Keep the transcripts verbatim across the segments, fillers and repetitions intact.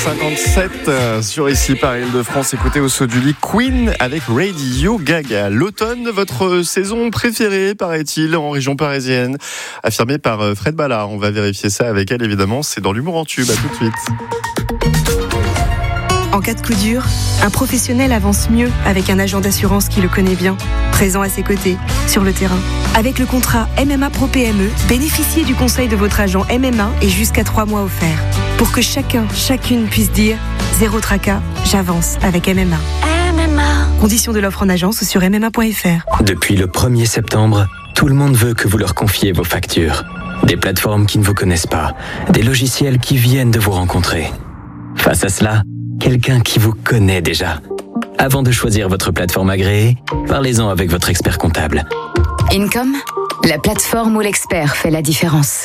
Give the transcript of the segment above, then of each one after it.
cinquante-sept euh, sur ici par Île-de-France. Écoutez au saut du lit Queen avec Radio Gaga. L'automne, votre saison préférée, paraît-il, en région parisienne, affirmée par euh, Fred Ballard. On va vérifier ça avec elle, évidemment. C'est dans l'humour en tube. À tout de suite. En cas de coup dur, un professionnel avance mieux avec un agent d'assurance qui le connaît bien, présent à ses côtés, sur le terrain. Avec le contrat M M A Pro P M E, bénéficiez du conseil de votre agent M M A et jusqu'à trois mois offerts. Pour que chacun, chacune puisse dire « Zéro tracas, j'avance avec M M A ». M M A. Conditions de l'offre en agence ou sur m m a point f r. Depuis le premier septembre, tout le monde veut que vous leur confiez vos factures. Des plateformes qui ne vous connaissent pas, des logiciels qui viennent de vous rencontrer. Face à cela, quelqu'un qui vous connaît déjà. Avant de choisir votre plateforme agréée, parlez-en avec votre expert comptable. Income, la plateforme où l'expert fait la différence.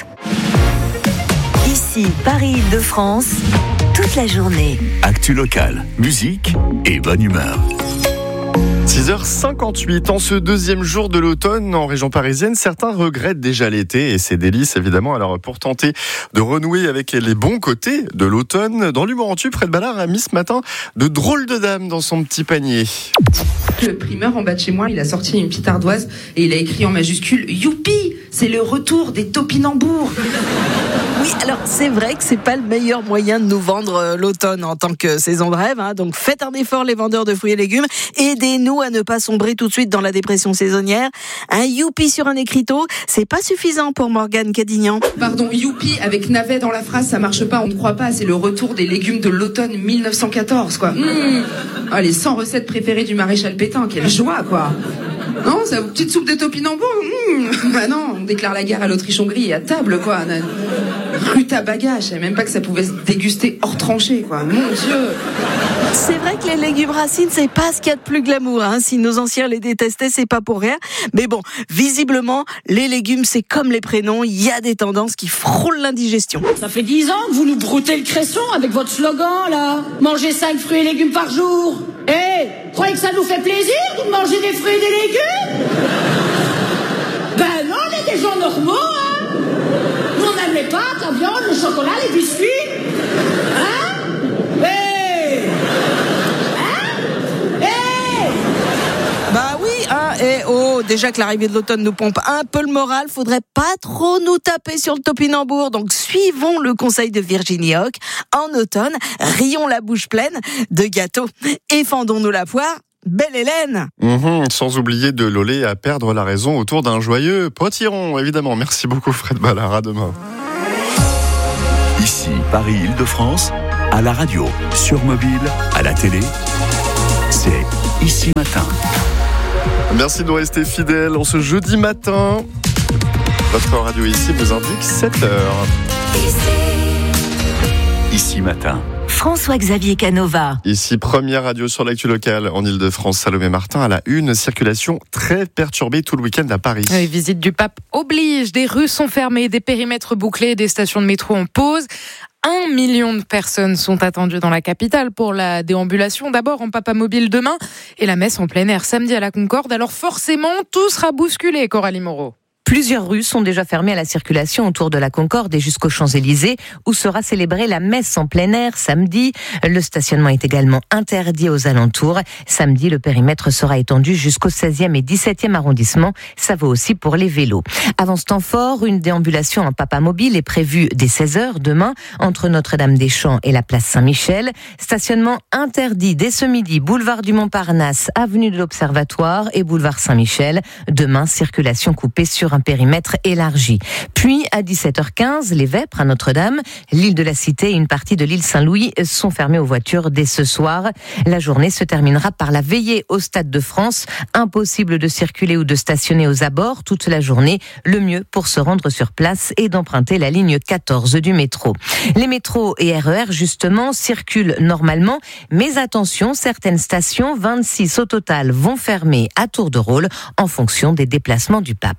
Ici, Paris-Île-de-France, toute la journée. Actu locale, musique et bonne humeur. six heures cinquante-huit, en ce deuxième jour de l'automne en région parisienne, certains regrettent déjà l'été et ses délices évidemment. Alors pour tenter de renouer avec les bons côtés de l'automne, dans l'humour en tube, Fred Ballard a mis ce matin de drôles de dames dans son petit panier. Le primeur en bas de chez moi, il a sorti une petite ardoise et il a écrit en majuscule « Youpi, c'est le retour des topinambours !» Oui, alors c'est vrai que c'est pas le meilleur moyen de nous vendre l'automne en tant que saison de rêve, hein. Donc faites un effort les vendeurs de fruits et légumes, aidez-nous à ne pas sombrer tout de suite dans la dépression saisonnière. Un youpi sur un écriteau, c'est pas suffisant pour Morgane Cadignan. Pardon, youpi avec navet dans la phrase, ça marche pas, on ne croit pas, c'est le retour des légumes de l'automne mille neuf cent quatorze, quoi. Mmh. Ah, les cent recettes préférées du maréchal Pétain, quelle joie, quoi. Non, c'est une petite soupe de topinambour. Mmh. Bah non, on déclare la guerre à l'Autriche-Hongrie à table, quoi. Rutabaga, je savais même pas que ça pouvait se déguster hors tranchée, quoi. Mon Dieu. C'est vrai que les légumes racines, c'est pas ce qu'il y a de plus glamour, hein. Si nos anciens les détestaient, c'est pas pour rien. Mais bon, visiblement, les légumes, c'est comme les prénoms, il y a des tendances qui frôlent l'indigestion. Ça fait dix ans que vous nous broutez le cresson avec votre slogan, là. Mangez cinq fruits et légumes par jour. Eh, hey, croyez que ça nous fait plaisir de manger des fruits et des légumes? Ben non, on est des gens normaux, hein. Nous, on aime les pâtes, la viande, le chocolat, les biscuits. Hein? Hey! Hein? Hey! Bah oui, hein, et oh, déjà que l'arrivée de l'automne nous pompe un peu le moral, faudrait pas trop nous taper sur le topinambour. Donc suivons le conseil de Virginie Hoc. En automne, rions la bouche pleine de gâteaux et fendons-nous la poire. Belle Hélène. Mmh, sans oublier de Lolé à perdre la raison autour d'un joyeux potiron, évidemment. Merci beaucoup Fred Ballard, à demain. Ici, Paris-Île-de-France, à la radio, sur mobile, à la télé, c'est Ici Matin. Merci de rester fidèles en ce jeudi matin. Votre radio ici vous indique sept heures. Ici Matin. François-Xavier Canova. Ici, première radio sur l'actu locale en Île-de-France. Salomé Martin à la une. Circulation très perturbée tout le week-end à Paris. Les visites du pape obligent. Des rues sont fermées, des périmètres bouclés, des stations de métro en pause. Un million de personnes sont attendues dans la capitale pour la déambulation. D'abord en Papa Mobile demain et la messe en plein air samedi à la Concorde. Alors forcément, tout sera bousculé, Coralie Moreau. Plusieurs rues sont déjà fermées à la circulation autour de la Concorde et jusqu'aux Champs-Élysées, où sera célébrée la messe en plein air samedi. Le stationnement est également interdit aux alentours. Samedi, le périmètre sera étendu jusqu'au seizième et dix-septième arrondissement. Ça vaut aussi pour les vélos. Avant ce temps fort, une déambulation en Papa Mobile est prévue dès seize heures demain entre Notre-Dame-des-Champs et la place Saint-Michel. Stationnement interdit dès ce midi, boulevard du Montparnasse, avenue de l'Observatoire et boulevard Saint-Michel. Demain, circulation coupée sur un périmètre élargi. Puis, à dix-sept heures quinze, les Vêpres à Notre-Dame, l'île de la Cité et une partie de l'île Saint-Louis sont fermées aux voitures dès ce soir. La journée se terminera par la veillée au Stade de France. Impossible de circuler ou de stationner aux abords toute la journée. Le mieux pour se rendre sur place est d'emprunter la ligne quatorze du métro. Les métros et R E R, justement, circulent normalement, mais attention, certaines stations, vingt-six au total, vont fermer à tour de rôle en fonction des déplacements du pape. Les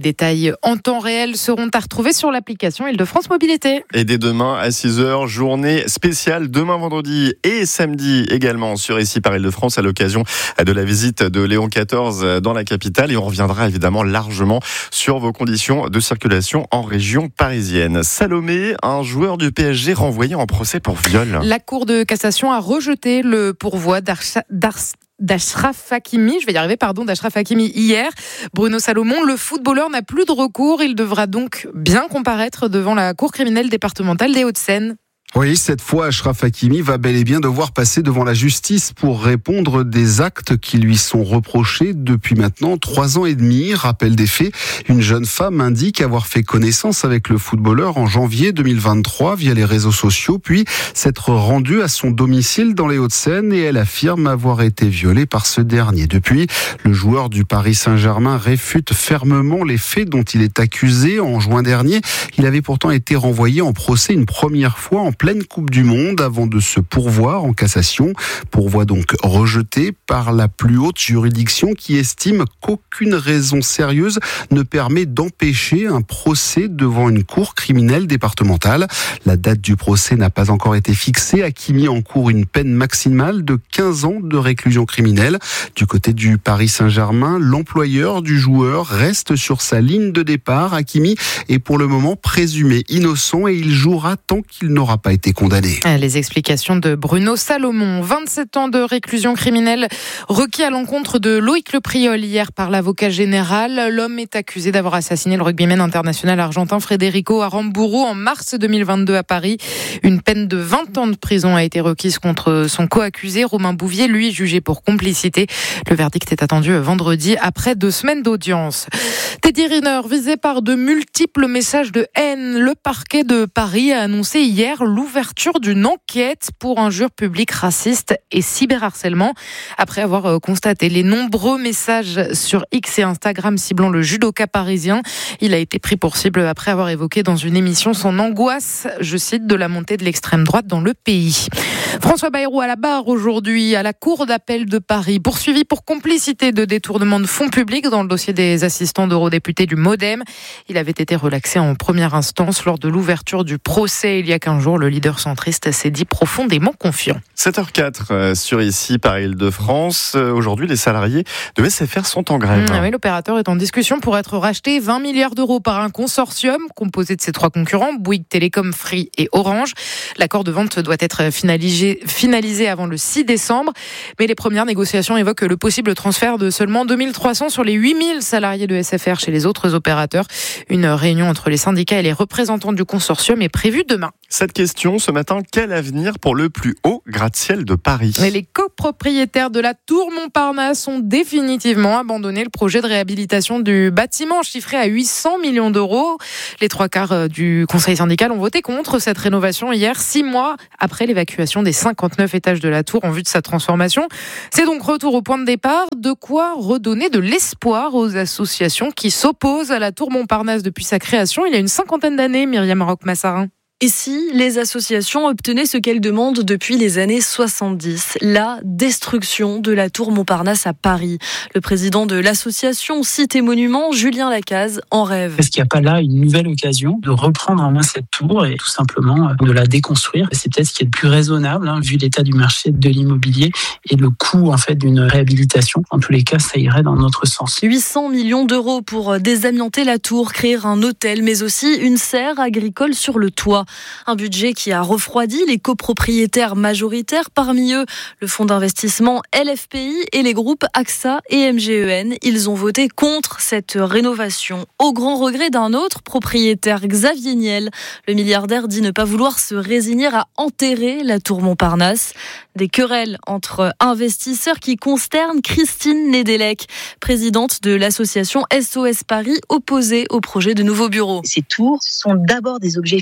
détails en temps réel seront à retrouver sur l'application Île-de-France Mobilité. Et dès demain à six heures, journée spéciale demain vendredi et samedi également sur Ici par Île-de-France à l'occasion de la visite de Léon quatorze dans la capitale. Et on reviendra évidemment largement sur vos conditions de circulation en région parisienne. Salomé, un joueur du P S G renvoyé en procès pour viol. La Cour de cassation a rejeté le pourvoi d'Arsa- d'Ars d'Achraf Hakimi, je vais y arriver, pardon, d'Achraf Hakimi hier. Bruno Salomon, le footballeur n'a plus de recours. Il devra donc bien comparaître devant la Cour criminelle départementale des Hauts-de-Seine. Oui, cette fois, Achraf Hakimi va bel et bien devoir passer devant la justice pour répondre des actes qui lui sont reprochés depuis maintenant trois ans et demi. Rappel des faits, une jeune femme indique avoir fait connaissance avec le footballeur en janvier deux mille vingt-trois via les réseaux sociaux, puis s'être rendue à son domicile dans les Hauts-de-Seine et elle affirme avoir été violée par ce dernier. Depuis, le joueur du Paris Saint-Germain réfute fermement les faits dont il est accusé. En juin dernier, il avait pourtant été renvoyé en procès une première fois en pleine Coupe du Monde avant de se pourvoir en cassation. Pourvoi donc rejeté par la plus haute juridiction qui estime qu'aucune raison sérieuse ne permet d'empêcher un procès devant une cour criminelle départementale. La date du procès n'a pas encore été fixée. Hakimi encourt une peine maximale de quinze ans de réclusion criminelle. Du côté du Paris Saint-Germain, l'employeur du joueur reste sur sa ligne de départ. Hakimi est pour le moment présumé innocent et il jouera tant qu'il n'aura pas été condamné. Les explications de Bruno Salomon. vingt-sept ans de réclusion criminelle requis à l'encontre de Loïc Le Priol hier par l'avocat général. L'homme est accusé d'avoir assassiné le rugbyman international argentin Federico Aramburu en mars deux mille vingt-deux à Paris. Une peine de vingt ans de prison a été requise contre son co-accusé Romain Bouvier, lui jugé pour complicité. Le verdict est attendu vendredi après deux semaines d'audience. Teddy Riner visé par de multiples messages de haine. Le parquet de Paris a annoncé hier l'ouverture d'une enquête pour injures publiques racistes et cyberharcèlement. Après avoir constaté les nombreux messages sur X et Instagram ciblant le judoka parisien, il a été pris pour cible après avoir évoqué dans une émission son angoisse, je cite, de la montée de l'extrême droite dans le pays. François Bayrou à la barre aujourd'hui à la Cour d'appel de Paris, poursuivi pour complicité de détournement de fonds publics dans le dossier des assistants d'eurodéputés du MoDem. Il avait été relaxé en première instance lors de l'ouverture du procès il y a quinze jours. Le leader centriste s'est dit profondément confiant. sept heures quatre sur Ici par Île-de-France. Aujourd'hui, les salariés de S F R sont en grève. Mmh, oui, l'opérateur est en discussion pour être racheté vingt milliards d'euros par un consortium composé de ses trois concurrents, Bouygues Télécom, Free et Orange. L'accord de vente doit être finalisé, finalisé avant le six décembre. Mais les premières négociations évoquent le possible transfert de seulement deux mille trois cents sur les huit mille salariés de S F R chez les autres opérateurs. Une réunion entre les syndicats et les représentants du consortium est prévue demain. Cette question ce matin, quel avenir pour le plus haut gratte-ciel de Paris ? Et les copropriétaires de la Tour Montparnasse ont définitivement abandonné le projet de réhabilitation du bâtiment chiffré à huit cents millions d'euros. Les trois quarts du conseil syndical ont voté contre cette rénovation hier, six mois après l'évacuation des cinquante-neuf étages de la tour en vue de sa transformation. C'est donc retour au point de départ, de quoi redonner de l'espoir aux associations qui s'opposent à la Tour Montparnasse depuis sa création il y a une cinquantaine d'années, Myriam Roch-Massarin. Et si les associations obtenaient ce qu'elles demandent depuis les années soixante-dix, la destruction de la tour Montparnasse à Paris. Le président de l'association Cité Monuments, Julien Lacaze, en rêve. Est-ce qu'il n'y a pas là une nouvelle occasion de reprendre en main cette tour et tout simplement de la déconstruire ? C'est peut-être ce qui est le plus raisonnable, hein, vu l'état du marché de l'immobilier et le coût en fait d'une réhabilitation. En tous les cas, ça irait dans notre sens. huit cents millions d'euros pour désamianter la tour, créer un hôtel, mais aussi une serre agricole sur le toit. Un budget qui a refroidi les copropriétaires majoritaires, parmi eux le fonds d'investissement L F P I et les groupes A X A et M G E N. Ils ont voté contre cette rénovation, au grand regret d'un autre propriétaire, Xavier Niel. Le milliardaire dit ne pas vouloir se résigner à enterrer la tour Montparnasse. Des querelles entre investisseurs qui consternent Christine Nedelec, présidente de l'association S O S Paris, opposée au projet de nouveaux bureaux. Ces tours sont d'abord des objets financiers, des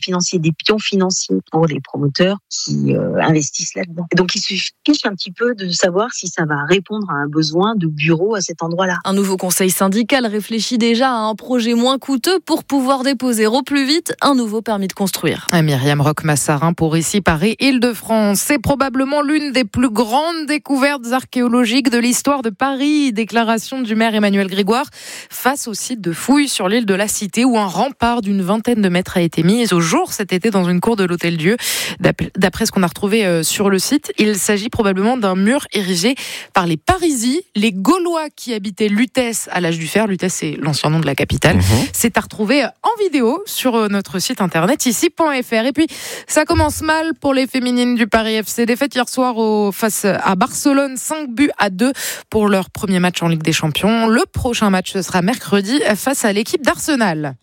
des pions financiers pour les promoteurs qui euh, investissent là-dedans. Et donc, ils se fichent un petit peu de savoir si ça va répondre à un besoin de bureau à cet endroit-là. Un nouveau conseil syndical réfléchit déjà à un projet moins coûteux pour pouvoir déposer au plus vite un nouveau permis de construire. Myriam Roch-Massarin pour ici Paris Île-de-France. C'est probablement l'une des plus grandes découvertes archéologiques de l'histoire de Paris. Déclaration du maire Emmanuel Grégoire face au site de fouilles sur l'île de la Cité où un rempart d'une vingtaine de mètres a été mis au jour cet été dans une cour de l'Hôtel-Dieu. D'après ce qu'on a retrouvé sur le site, il s'agit probablement d'un mur érigé par les Parisis, les Gaulois qui habitaient Lutèce à l'âge du fer. Lutèce, c'est l'ancien nom de la capitale. Mmh. C'est à retrouver en vidéo sur notre site internet ici point f r. Et puis, ça commence mal pour les féminines du Paris F C. Défaite hier soir au, face à Barcelone, cinq buts à deux pour leur premier match en Ligue des Champions. Le prochain match, ce sera mercredi face à l'équipe d'Arsenal.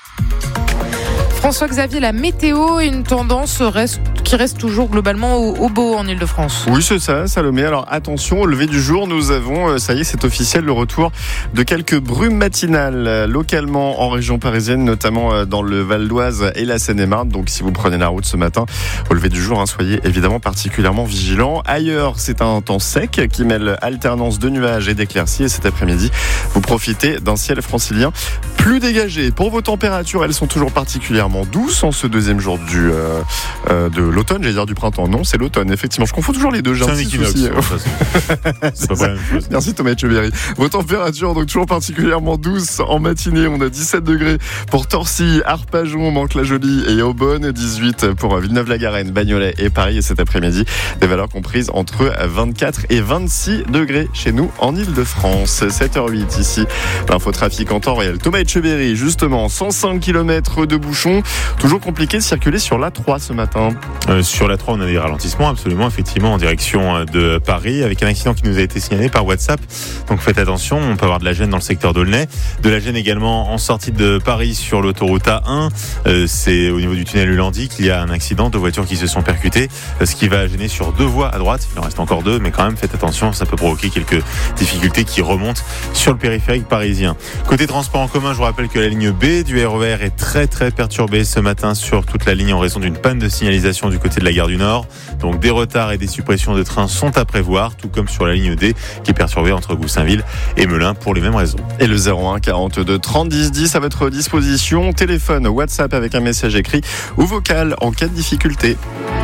François-Xavier, la météo, une tendance reste, qui reste toujours globalement au, au beau en Ile-de-France. Oui, c'est ça, Salomé. Alors attention, au lever du jour, nous avons, ça y est, c'est officiel, le retour de quelques brumes matinales localement en région parisienne, notamment dans le Val d'Oise et la Seine-et-Marne. Donc si vous prenez la route ce matin, au lever du jour, hein, soyez évidemment particulièrement vigilants. Ailleurs, c'est un temps sec qui mêle alternance de nuages et d'éclaircies. Et cet après-midi, vous profitez d'un ciel francilien plus dégagé. Pour vos températures, elles sont toujours particulièrement douces en ce deuxième jour du, euh, euh, de l'automne, j'allais dire du printemps. Non, c'est l'automne, effectivement. Je confonds toujours les deux. J'ai c'est un, un équinoxe. Souci. C'est pas la même chose. Merci Thomas Etcheverry. Vos températures, donc toujours particulièrement douces en matinée. On a dix-sept degrés pour Torcy, Arpajon, Mantes-la-Jolie et Aubonne. dix-huit pour Villeneuve-la-Garenne, Bagnolet et Paris. Et cet après-midi, des valeurs comprises entre vingt-quatre et vingt-six degrés chez nous en Ile-de-France. sept heures huit ici. L'infotrafic en temps réel. Thomas Etcheverry, justement, cent cinq kilomètres de bouchons. Toujours compliqué de circuler sur l'A trois ce matin. Euh, sur l'A trois, on a des ralentissements, absolument, effectivement, en direction de Paris, avec un accident qui nous a été signalé par WhatsApp. Donc faites attention, on peut avoir de la gêne dans le secteur d'Aulnay. De la gêne également en sortie de Paris sur l'autoroute A un. Euh, c'est au niveau du tunnel Ulandi qu'il y a un accident, deux voitures qui se sont percutées, ce qui va gêner sur deux voies à droite. Il en reste encore deux, mais quand même, faites attention, ça peut provoquer quelques difficultés qui remontent sur le périphérique parisien. Côté transport en commun, je vous rappelle que la ligne B du R E R est très très perturbée ce matin sur toute la ligne en raison d'une panne de signalisation du côté de la gare du Nord. Donc des retards et des suppressions de trains sont à prévoir, tout comme sur la ligne D qui est perturbée entre Goussainville et Melun pour les mêmes raisons. Et le zéro un quarante-deux trente dix dix à votre disposition. Téléphone, WhatsApp avec un message écrit ou vocal en cas de difficulté.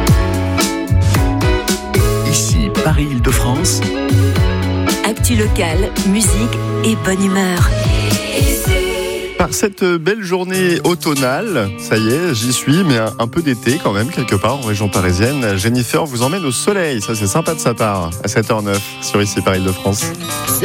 Ici Paris Île-de-France. Actu locale, musique et bonne humeur. Par cette belle journée automnale, ça y est, j'y suis, mais un, un peu d'été quand même, quelque part en région parisienne. Jennifer vous emmène au soleil, ça c'est sympa de sa part, à sept heures neuf sur Ici Paris Île-de-France.